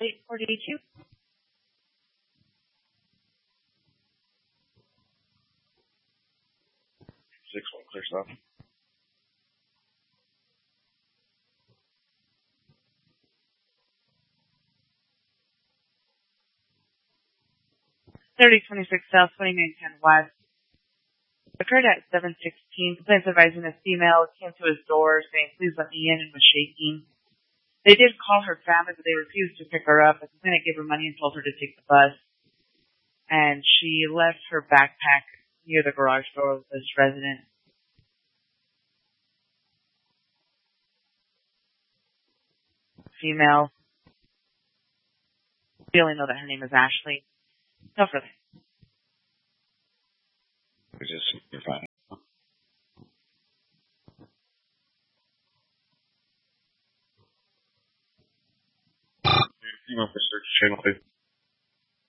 842. Six one, clear stop. South, 2910 West. Occurred at 7:16. Complaints advising a female came to his door saying, "Please let me in," and was shaking. They did call her family, but they refused to pick her up. The complainant gave her money and told her to take the bus. And she left her backpack near the garage door of this resident. Female. We only know that her name is Ashley. No further. You're fine. Female for search channel 5.